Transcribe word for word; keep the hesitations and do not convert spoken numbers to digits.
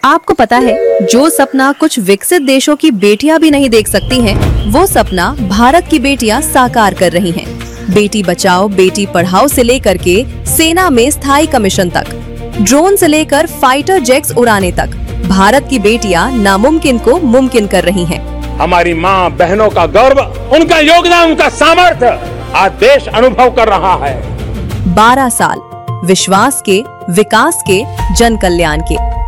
आपको पता है, जो सपना कुछ विकसित देशों की बेटियां भी नहीं देख सकती हैं, वो सपना भारत की बेटियां साकार कर रही हैं। बेटी बचाओ बेटी पढ़ाओ से लेकर के सेना में स्थायी कमीशन तक, ड्रोन से लेकर फाइटर जेट्स उड़ाने तक, भारत की बेटियां नामुमकिन को मुमकिन कर रही हैं। हमारी माँ बहनों का गर्व, उनका योगदान, उनका सामर्थ्य आज देश अनुभव कर रहा है। बारह साल विश्वास के, विकास के, जन कल्याण के।